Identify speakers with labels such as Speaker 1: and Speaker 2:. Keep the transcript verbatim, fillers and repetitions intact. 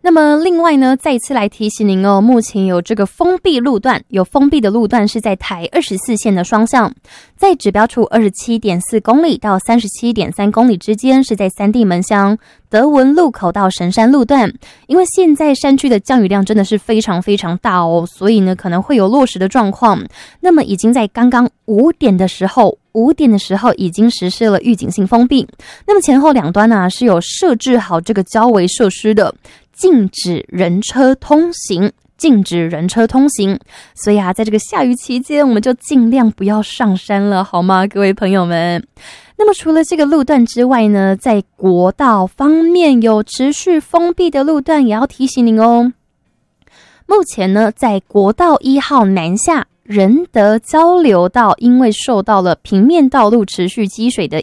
Speaker 1: 那么另外呢，再一次来提醒您哦，目前有这个封闭路段，有封闭的路段是在台二十四线的双向，在指标处二十七点四公里到三十七点三公里之间是在三地门乡德文路口到神山路段。因为现在山区的降雨量真的是非常非常大哦，所以呢可能会有落石的状况。那么已经在刚刚五点的时候五点的时候已经实施了预警性封闭，那么前后两端呢、啊、是有设置好这个交围设施的，禁止人车通行，禁止人车通行。所以啊，在这个下雨期间，我们就尽量不要上山了，好吗，各位朋友们？那么除了这个路段之外呢，在国道方面有持续封闭的路段，也要提醒您哦。目前呢，在国道一号南下仁德交流道，因为受到了平面道路持续积水的